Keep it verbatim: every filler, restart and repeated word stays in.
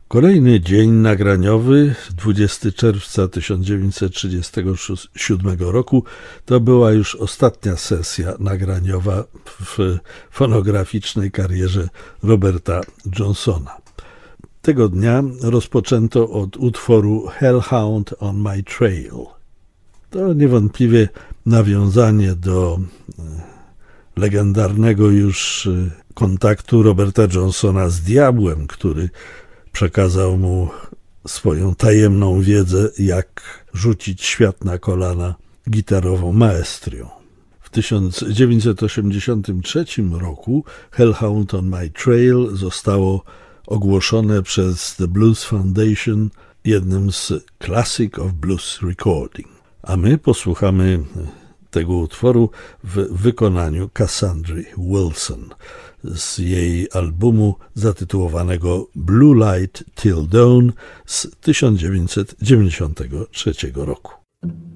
Kolejny dzień nagraniowy, dwudziestego czerwca tysiąc dziewięćset trzydziestego siódmego roku, to była już ostatnia sesja nagraniowa w fonograficznej karierze Roberta Johnsona. Tego dnia rozpoczęto od utworu Hellhound on My Trail. To niewątpliwie nawiązanie do legendarnego już kontaktu Roberta Johnsona z diabłem, który przekazał mu swoją tajemną wiedzę, jak rzucić świat na kolana gitarową maestrią. W tysiąc dziewięćset osiemdziesiątym trzecim roku Hellhound on My Trail zostało ogłoszone przez The Blues Foundation jednym z Classic of Blues Recording. A my posłuchamy tego utworu w wykonaniu Cassandry Wilson z jej albumu zatytułowanego Blue Light Till Dawn z tysiąc dziewięćset dziewięćdziesiątego trzeciego roku.